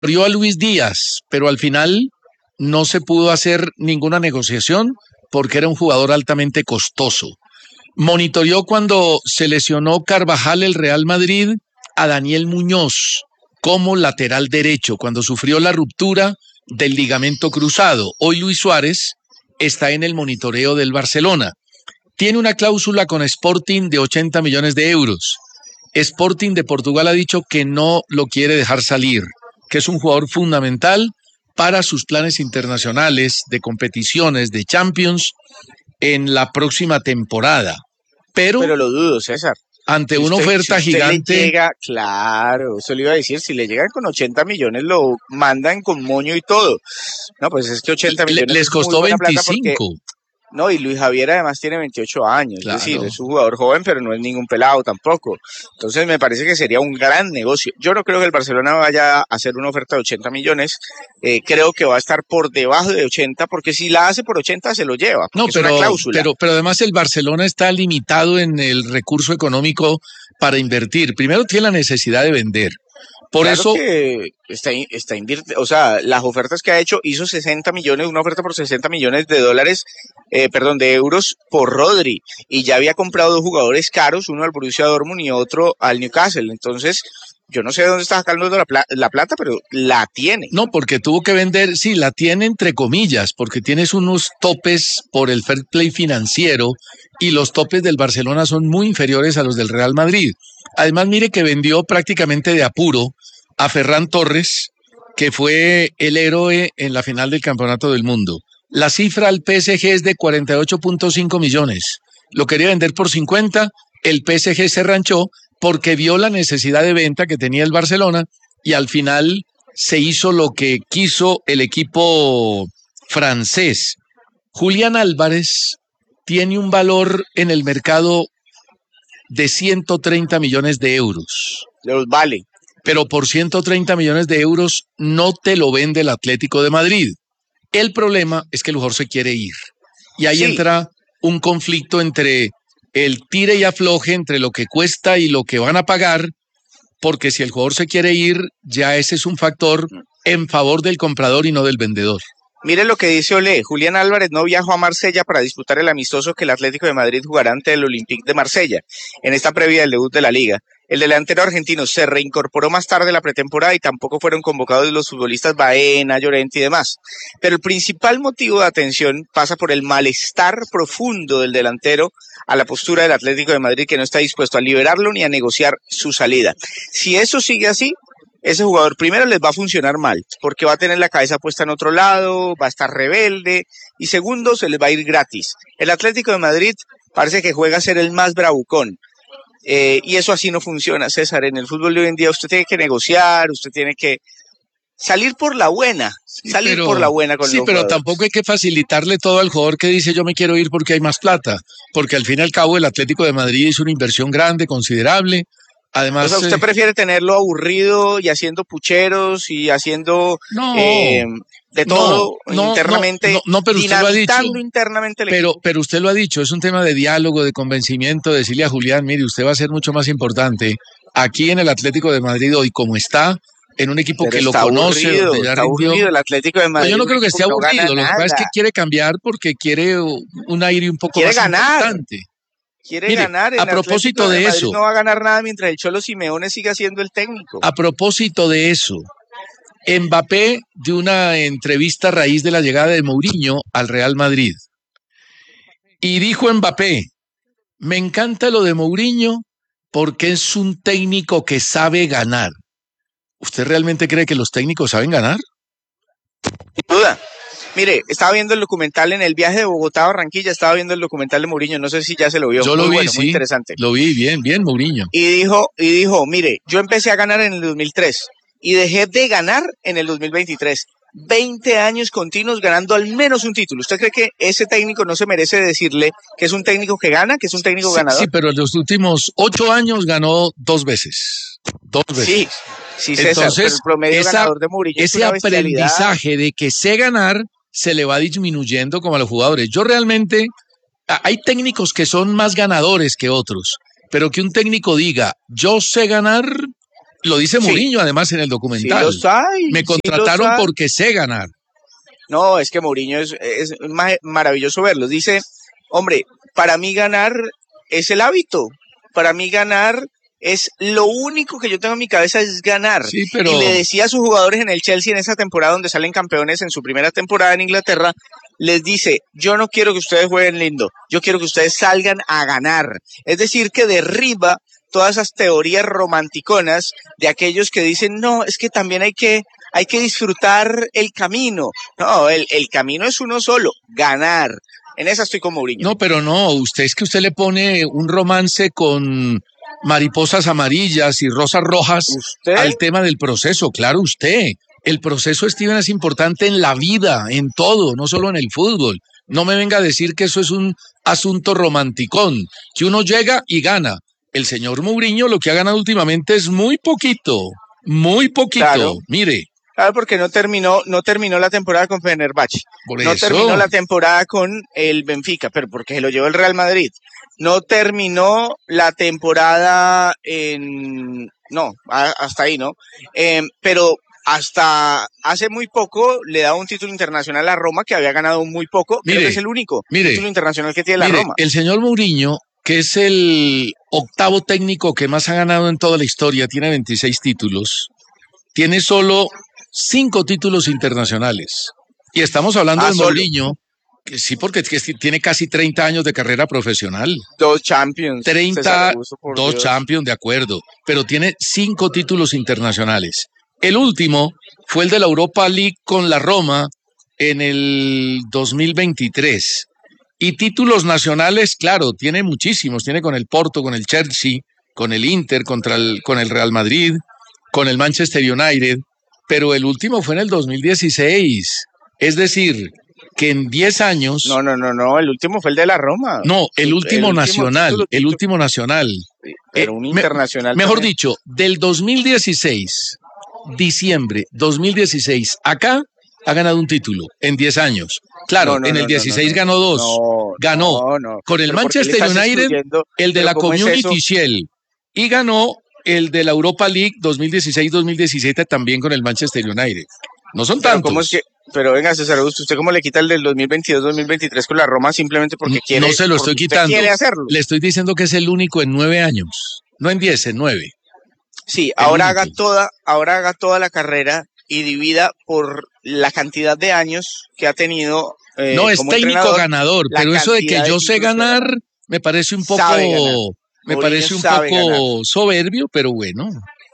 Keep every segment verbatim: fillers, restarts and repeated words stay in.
monitoreó a Luis Díaz, pero al final no se pudo hacer ninguna negociación porque era un jugador altamente costoso. Monitoreó cuando se lesionó Carvajal el Real Madrid a Daniel Muñoz como lateral derecho, cuando sufrió la ruptura del ligamento cruzado. Hoy Luis Suárez está en el monitoreo del Barcelona. Tiene una cláusula con Sporting de ochenta millones de euros. Sporting de Portugal ha dicho que no lo quiere dejar salir, que es un jugador fundamental para sus planes internacionales de competiciones de Champions en la próxima temporada. Pero, Pero lo dudo, César. ante Si una usted, oferta si usted gigante... le llega, claro, eso le iba a decir, si le llegan con ochenta millones lo mandan con moño y todo. No, pues es que ochenta le- millones les es muy costó buena plata porque, veinticinco. no, y Luis Javier además tiene veintiocho años, es decir, Claro. es un jugador joven, pero no es ningún pelado tampoco. Entonces me parece que sería un gran negocio. Yo no creo que el Barcelona vaya a hacer una oferta de ochenta millones, eh, creo que va a estar por debajo de ochenta, porque si la hace por ochenta se lo lleva, porque No, es una pero, cláusula. pero, pero además el Barcelona está limitado en el recurso económico para invertir. Primero tiene la necesidad de vender. Por Claro eso, que está, está invierte, o sea, las ofertas que ha hecho, hizo sesenta millones, una oferta por sesenta millones de dólares, eh, perdón, de euros por Rodri, y ya había comprado dos jugadores caros, uno al Borussia Dortmund y otro al Newcastle. Entonces, yo no sé de dónde está sacando la, pla- la plata, pero la tiene. no, porque tuvo que vender, sí, la tiene entre comillas, porque tienes unos topes por el fair play financiero y los topes del Barcelona son muy inferiores a los del Real Madrid. Además, mire que vendió prácticamente de apuro a Ferran Torres, que fue el héroe en la final del Campeonato del Mundo. La cifra al P S G es de cuarenta y ocho punto cinco millones. Lo quería vender por cincuenta, el P S G se ranchó porque vio la necesidad de venta que tenía el Barcelona y al final se hizo lo que quiso el equipo francés. Julián Álvarez tiene un valor en el mercado de ciento treinta millones de euros. Los vale. Pero por ciento treinta millones de euros no te lo vende el Atlético de Madrid. El problema es que el jugador se quiere ir. Y ahí Sí. entra un conflicto entre el tire y afloje, entre lo que cuesta y lo que van a pagar, porque si el jugador se quiere ir, ya ese es un factor en favor del comprador y no del vendedor. Mire lo que dice Olé. Julián Álvarez no viajó a Marsella para disputar el amistoso que el Atlético de Madrid jugará ante el Olympique de Marsella en esta previa del debut de la Liga. El delantero argentino se reincorporó más tarde a la pretemporada y tampoco fueron convocados los futbolistas Baena, Llorente y demás. Pero el principal motivo de atención pasa por el malestar profundo del delantero a la postura del Atlético de Madrid, que no está dispuesto a liberarlo ni a negociar su salida. Si eso sigue así, ese jugador primero les va a funcionar mal, porque va a tener la cabeza puesta en otro lado, va a estar rebelde, y segundo, se les va a ir gratis. El Atlético de Madrid parece que juega a ser el más bravucón, eh, y eso así no funciona, César. En el fútbol de hoy en día usted tiene que negociar, usted tiene que salir por la buena, Sí, salir pero, por la buena con sí, los pero jugadores. tampoco hay que facilitarle todo al jugador que dice yo me quiero ir porque hay más plata, porque al fin y al cabo el Atlético de Madrid hizo una inversión grande, considerable. Además, O sea, ¿usted eh, prefiere tenerlo aburrido y haciendo pucheros y haciendo no, eh, de todo no, no, internamente, no, no, pero usted lo ha dicho. dinamitando internamente el Pero, equipo? pero usted lo ha dicho, es un tema de diálogo, de convencimiento, de decirle a Julián, mire, usted va a ser mucho más importante aquí en el Atlético de Madrid hoy, como está, en un equipo Pero que lo está conoce, aburrido, donde ya está rindió. aburrido el Atlético de No, Madrid. yo no un creo que equipo esté no gana aburrido, lo que pasa es que nada. quiere cambiar porque quiere un aire un poco Quiere más ganar. importante. Quiere Mire, ganar. El a Atlético propósito de de Madrid eso, no va a ganar nada mientras el Cholo Simeone siga siendo el técnico. a propósito de eso, Mbappé dio una entrevista a raíz de la llegada de Mourinho al Real Madrid. Y dijo Mbappé, me encanta lo de Mourinho porque es un técnico que sabe ganar. ¿Usted realmente cree que los técnicos saben ganar? Sin duda. Mire, estaba viendo el documental en el viaje de Bogotá a Barranquilla, estaba viendo el documental de Mourinho, no sé si ya se lo vio. Yo lo Muy vi, bueno, sí, muy interesante. lo vi, bien, bien, Mourinho. Y dijo, y dijo, mire, yo empecé a ganar en el dos mil tres y dejé de ganar en el dos mil veintitrés. veinte años continuos ganando al menos un título. ¿Usted cree que ese técnico no se merece decirle que es un técnico que gana, que es un técnico Sí, ganador? sí, pero en los últimos ocho años ganó dos veces. Dos veces. Sí, sí, César, Entonces, pero el promedio esa, ganador de Mourinho es ese una bestialidad. aprendizaje de que sé ganar se le va disminuyendo como a los jugadores. Yo realmente, hay técnicos que son más ganadores que otros, pero que un técnico diga, yo sé ganar, Lo dice Sí. Mourinho además en el documental. Sí los hay, Me sí contrataron los hay. porque sé ganar. No, es que Mourinho es, es ma- maravilloso verlos. Dice, hombre, para mí ganar es el hábito. Para mí ganar es lo único que yo tengo en mi cabeza es ganar. Sí, pero Y le decía a sus jugadores en el Chelsea en esa temporada donde salen campeones en su primera temporada en Inglaterra, les dice, yo no quiero que ustedes jueguen lindo, yo quiero que ustedes salgan a ganar. Es decir, que derriba todas esas teorías romanticonas de aquellos que dicen, no, es que también hay que, hay que disfrutar el camino. No, el, el camino es uno solo, ganar. En esa estoy con Mourinho. no, pero no, usted es que usted le pone un romance con mariposas amarillas y rosas rojas ¿Usted? al tema del proceso, claro, usted. El proceso, Steven, es importante en la vida, en todo, no solo en el fútbol. No me venga a decir que eso es un asunto romanticón, que uno llega y gana. El señor Mourinho lo que ha ganado últimamente es muy poquito, muy poquito. Claro. Mire, Claro, porque no terminó, no terminó la temporada con Fenerbahce. por No eso. terminó la temporada con el Benfica, pero porque se lo llevó el Real Madrid. No terminó la temporada en... No, a- hasta ahí, ¿no? Eh, pero hasta hace muy poco le da un título internacional a Roma, que había ganado muy poco. Creo Mire, que es el único mire, título internacional que tiene la Mire, Roma. el señor Mourinho, que es el octavo técnico que más ha ganado en toda la historia, tiene veintiséis títulos, tiene solo cinco títulos internacionales. Y estamos hablando Ah, de solo. Mourinho, que sí, porque es que tiene casi treinta años de carrera profesional. Dos Champions. César treinta, Augusto, por dos Dios. Champions, de acuerdo, pero tiene cinco títulos internacionales. El último fue el de la Europa League con la Roma en el dos mil veintitrés. Y títulos nacionales, claro, tiene muchísimos. Tiene con el Porto, con el Chelsea, con el Inter, contra el, con el Real Madrid, con el Manchester United. Pero el último fue en el dos mil dieciséis. Es decir, que en diez años... No, no, no, no, el último fue el de la Roma. No, el último El último nacional, título, el título. último nacional. Pero Eh, un me- internacional. Mejor también. dicho, del dos mil dieciséis, diciembre dos mil dieciséis, acá ha ganado un título en diez años. Claro, No, no, en el no, no, dieciséis no, no. ganó dos. No, ganó no, no. con el Pero ¿por qué le Manchester estás United, excluyendo? el de Pero la ¿cómo es Community eso? Shield, y ganó el de la Europa League dos mil dieciséis dos mil diecisiete también con el Manchester United. No son Pero tantos. ¿cómo es que? Pero venga, César Augusto, ¿usted cómo le quita el del dos mil veintidós dos mil veintitrés con la Roma simplemente porque N- quiere? no se lo estoy porque usted quitando. quiere hacerlo. Le estoy diciendo que es el único en nueve años. No en diez, en nueve. Sí, el ahora único. haga toda, ahora haga toda la carrera y divida por la cantidad de años que ha tenido. Eh, No, es como técnico entrenador, ganador, la pero eso de que cantidad de yo sé títulos que ha ganar ganado. me parece un poco, Sabe ganar. me Mourinho parece un sabe poco ganar. soberbio, pero bueno.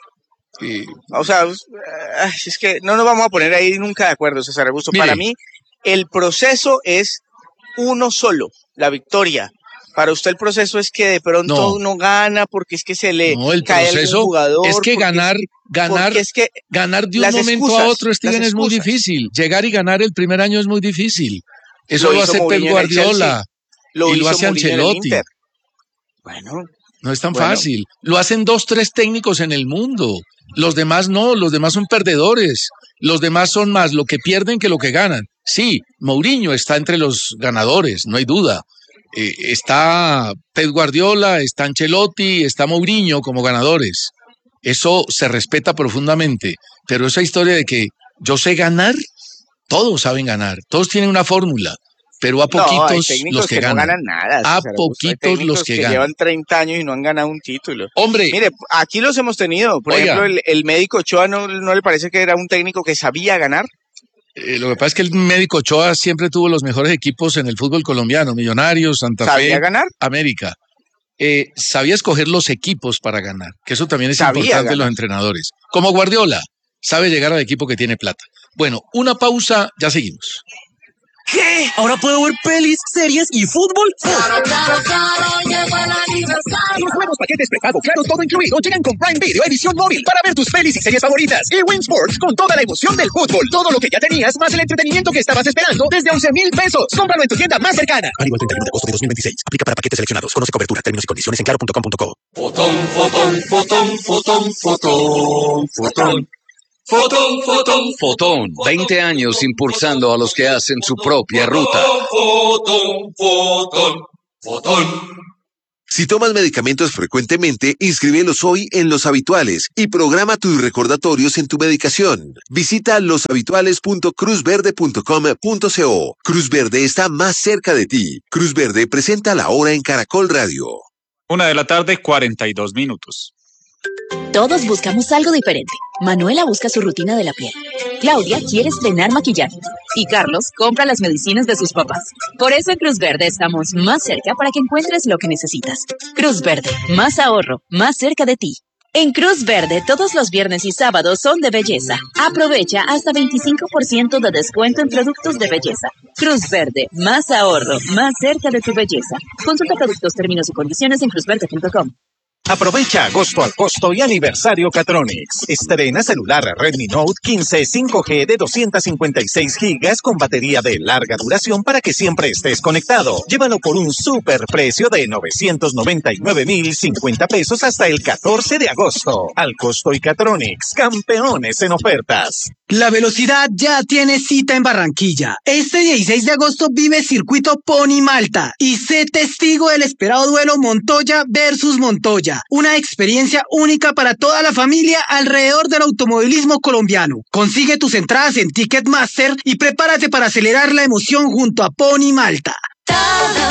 Eh, O sea, eh, es que no nos vamos a poner ahí nunca de acuerdo, César Augusto. Mire. Para mí, el proceso es uno solo, la victoria. Para usted el proceso es que de pronto No. uno gana porque es que se le no, el cae algún proceso jugador. es que porque ganar, ganar, porque es que ganar de un las momento excusas, a otro, Steven, las es muy excusas. difícil. Llegar y ganar el primer año es muy difícil. Eso Lo lo, hizo hace Pep Mourinho en el Guardiola Chelsea, lo y lo hizo hace Mourinho en el Ancelotti. Inter. Bueno, No es tan Bueno. fácil. Lo hacen dos, tres técnicos en el mundo. Los demás no, los demás son perdedores. Los demás son más lo que pierden que lo que ganan. Sí, Mourinho está entre los ganadores, no hay duda. Eh, está Pep Guardiola, está Ancelotti, está Mourinho como ganadores. Eso se respeta profundamente. Pero esa historia de que yo sé ganar, todos saben ganar. Todos tienen una fórmula. Pero a no, hay poquitos técnicos los que, que, ganan. no ganan nada. A César Augusto. Hay poquitos los técnicos que que ganan. llevan treinta años y no han ganado un título. Hombre, Mire, aquí los hemos tenido. Por Oiga. ejemplo, el, el médico Ochoa, ¿no, ¿no le parece que era un técnico que sabía ganar? Eh, lo que pasa es que el médico Ochoa siempre tuvo los mejores equipos en el fútbol colombiano, Millonarios, Santa ¿Sabía Fe, ganar? América. Eh, sabía escoger los equipos para ganar, que eso también es Sabía importante en los ganar. entrenadores. Como Guardiola, sabe llegar al equipo que tiene plata. Bueno, una pausa, ya seguimos. ¿Qué? ¿Ahora puedo ver pelis, series y fútbol? Claro, claro, claro, llegó el aniversario. Los nuevos paquetes prepago Claro Todo Incluido llegan con Prime Video edición móvil para ver tus pelis y series favoritas. Y Win Sports con toda la emoción del fútbol. Todo lo que ya tenías más el entretenimiento que estabas esperando desde once mil pesos. Cómpralo en tu tienda más cercana. Válido el treinta y uno de agosto de dos mil veintiséis. Aplica para paquetes seleccionados. Conoce cobertura, términos y condiciones en claro punto com punto co. Fotón, fotón, fotón, fotón, fotón, fotón. Fotón, fotón, Fotón, veinte años impulsando a los que hacen su propia ruta. Fotón, fotón, fotón. Si tomas medicamentos frecuentemente, inscríbelos hoy en Los Habituales y programa tus recordatorios en tu medicación. Visita los habituales punto cruz verde punto com punto co. Cruz Verde está más cerca de ti. Cruz Verde presenta La Hora en Caracol Radio. Una de la tarde, cuarenta y dos minutos. Todos buscamos algo diferente. Manuela busca su rutina de la piel. Claudia quiere estrenar maquillaje. Y Carlos compra las medicinas de sus papás. Por eso en Cruz Verde estamos más cerca para que encuentres lo que necesitas. Cruz Verde, más ahorro, más cerca de ti. En Cruz Verde, todos los viernes y sábados son de belleza. Aprovecha hasta veinticinco por ciento de descuento en productos de belleza. Cruz Verde, más ahorro, más cerca de tu belleza. Consulta productos, términos y condiciones en cruz verde punto com. Aprovecha agosto al costo y aniversario Catronics. Estrena celular Redmi Note quince cinco G de doscientos cincuenta y seis gigas con batería de larga duración para que siempre estés conectado. Llévalo por un super precio de novecientos noventa y nueve mil cincuenta pesos hasta el catorce de agosto. Al costo y Catronics, campeones en ofertas. La velocidad ya tiene cita en Barranquilla. Este dieciséis de agosto vive Circuito Pony Malta y sé testigo del esperado duelo Montoya versus Montoya. Una experiencia única para toda la familia alrededor del automovilismo colombiano. Consigue tus entradas en Ticketmaster y prepárate para acelerar la emoción junto a Pony Malta.